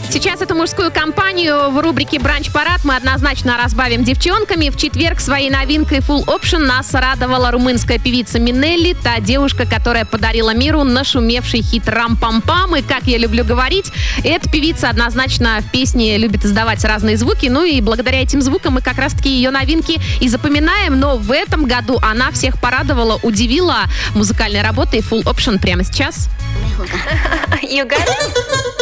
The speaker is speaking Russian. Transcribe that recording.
Сейчас эту мужскую компанию в рубрике «Бранч-парад» мы однозначно разбавим девчонками. В четверг своей новинкой Full Option нас радовала румынская певица Минелли, та девушка, которая подарила миру нашумевший хит «Рам-пам-пам». И, как я люблю говорить, эта певица однозначно в песне любит издавать разные звуки. Ну и благодаря этим звукам мы как раз-таки ее новинки и запоминаем. Но в этом году она всех порадовала, удивила музыкальной работой Full Option прямо сейчас. You got it?